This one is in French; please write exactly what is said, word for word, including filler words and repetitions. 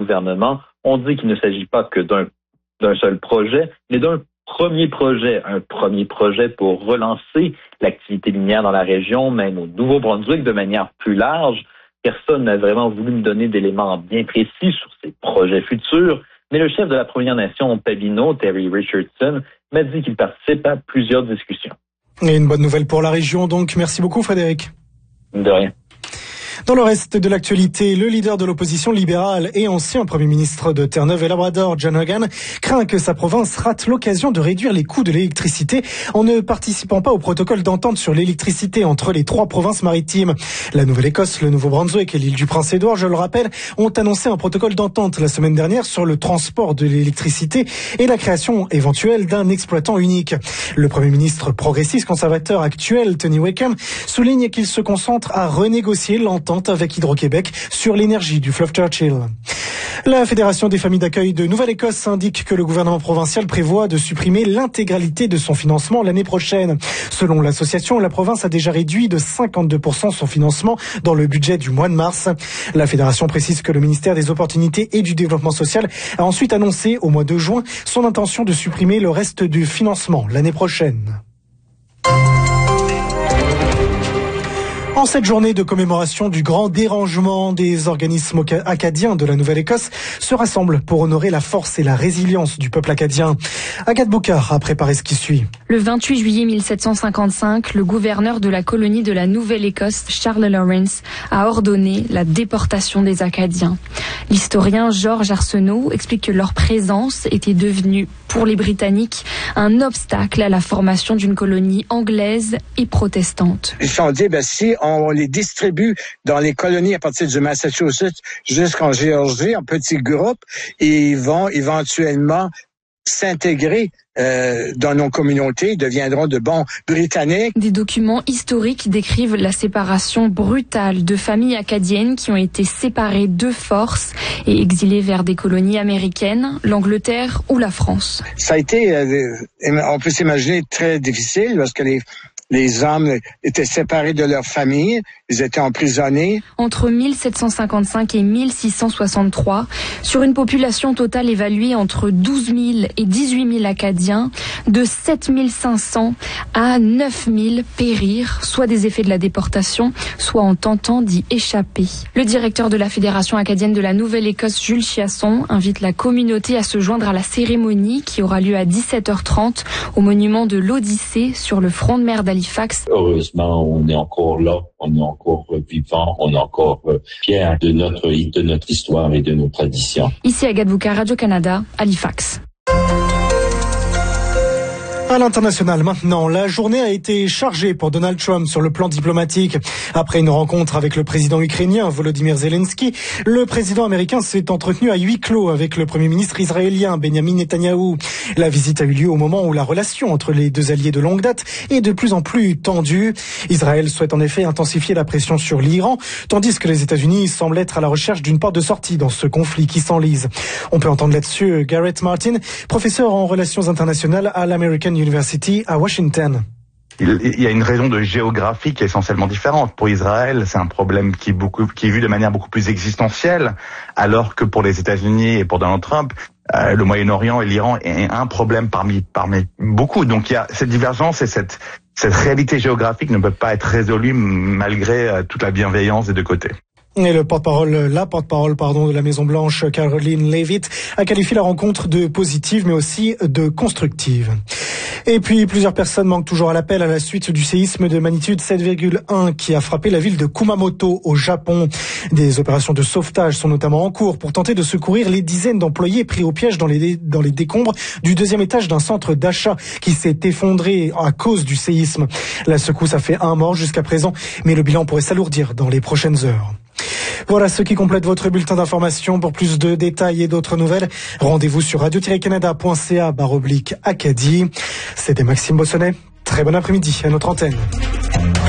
gouvernement ont dit qu'il ne s'agit pas que d'un, d'un seul projet, mais d'un premier projet, un premier projet pour relancer l'activité minière dans la région, même au Nouveau-Brunswick de manière plus large. Personne n'a vraiment voulu me donner d'éléments bien précis sur ces projets futurs, mais le chef de la Première Nation Papineau, Terry Richardson, m'a dit qu'il participe à plusieurs discussions. Et une bonne nouvelle pour la région, donc. Merci beaucoup, Frédéric. De rien. Dans le reste de l'actualité, le leader de l'opposition libérale et ancien Premier ministre de Terre-Neuve et Labrador, John Hogan, craint que sa province rate l'occasion de réduire les coûts de l'électricité en ne participant pas au protocole d'entente sur l'électricité entre les trois provinces maritimes. La Nouvelle-Écosse, le Nouveau-Brunswick et l'île du Prince-Édouard, je le rappelle, ont annoncé un protocole d'entente la semaine dernière sur le transport de l'électricité et la création éventuelle d'un exploitant unique. Le Premier ministre progressiste conservateur actuel, Tony Wakeham, souligne qu'il se concentre à renégocier l'entente avec Hydro-Québec sur l'énergie du fleuve Churchill. La Fédération des familles d'accueil de Nouvelle-Écosse indique que le gouvernement provincial prévoit de supprimer l'intégralité de son financement l'année prochaine. Selon l'association, la province a déjà réduit de cinquante-deux pour cent son financement dans le budget du mois de mars. La Fédération précise que le ministère des Opportunités et du Développement social a ensuite annoncé au mois de juin son intention de supprimer le reste du financement l'année prochaine. En cette journée de commémoration du grand dérangement, des organismes acadiens de la Nouvelle-Écosse se rassemblent pour honorer la force et la résilience du peuple acadien. Agathe Boucard a préparé ce qui suit. Le vingt-huit juillet mille sept cent cinquante-cinq, le gouverneur de la colonie de la Nouvelle-Écosse, Charles Lawrence, a ordonné la déportation des Acadiens. L'historien Georges Arsenault explique que leur présence était devenue, pour les Britanniques, un obstacle à la formation d'une colonie anglaise et protestante. Ils se sont dit, ben, si on les distribue dans les colonies à partir du Massachusetts jusqu'en Géorgie, en petits groupes, et ils vont éventuellement s'intégrer euh, dans nos communautés, deviendront de bons Britanniques. Des documents historiques décrivent la séparation brutale de familles acadiennes qui ont été séparées de force et exilées vers des colonies américaines, l'Angleterre ou la France. Ça a été, euh, on peut s'imaginer, très difficile parce que les Les hommes étaient séparés de leur famille, ils étaient emprisonnés. Entre mille sept cent cinquante-cinq et mille six cent soixante-trois, sur une population totale évaluée entre douze mille et dix-huit mille Acadiens, de sept mille cinq cents à neuf mille périrent, soit des effets de la déportation, soit en tentant d'y échapper. Le directeur de la Fédération acadienne de la Nouvelle-Écosse, Jules Chiasson, invite la communauté à se joindre à la cérémonie qui aura lieu à dix-sept heures trente au monument de l'Odyssée sur le front de mer d'Halifax. Heureusement, on est encore là, on est encore vivant, on est encore fiers de notre, de notre histoire et de nos traditions. Ici Agathe Boucard, Radio-Canada, Halifax. À l'international maintenant, la journée a été chargée pour Donald Trump sur le plan diplomatique. Après une rencontre avec le président ukrainien Volodymyr Zelensky, le président américain s'est entretenu à huis clos avec le premier ministre israélien Benjamin Netanyahou. La visite a eu lieu au moment où la relation entre les deux alliés de longue date est de plus en plus tendue. Israël souhaite en effet intensifier la pression sur l'Iran, tandis que les États-Unis semblent être à la recherche d'une porte de sortie dans ce conflit qui s'enlise. On peut entendre là-dessus Garrett Martin, professeur en relations internationales à l'American University à Washington. Il y a une raison de géographie qui est essentiellement différente. Pour Israël, c'est un problème qui est, beaucoup, qui est vu de manière beaucoup plus existentielle, alors que pour les États-Unis et pour Donald Trump, euh, le Moyen-Orient et l'Iran est un problème parmi, parmi beaucoup. Donc il y a cette divergence et cette, cette réalité géographique ne peut pas être résolue malgré euh, toute la bienveillance des deux côtés. Et le porte-parole, la porte-parole, pardon, de la Maison-Blanche, Caroline Leavitt, a qualifié la rencontre de positive, mais aussi de constructive. Et puis, plusieurs personnes manquent toujours à l'appel à la suite du séisme de magnitude sept virgule un qui a frappé la ville de Kumamoto, au Japon. Des opérations de sauvetage sont notamment en cours pour tenter de secourir les dizaines d'employés pris au piège dans les, dans les décombres du deuxième étage d'un centre d'achat qui s'est effondré à cause du séisme. La secousse a fait un mort jusqu'à présent, mais le bilan pourrait s'alourdir dans les prochaines heures. Voilà ce qui complète votre bulletin d'information. Pour plus de détails et d'autres nouvelles, rendez-vous sur radio tiret canada point c a barre oblique Acadie. C'était Maxime Bossonnet. Très bon après-midi à notre antenne.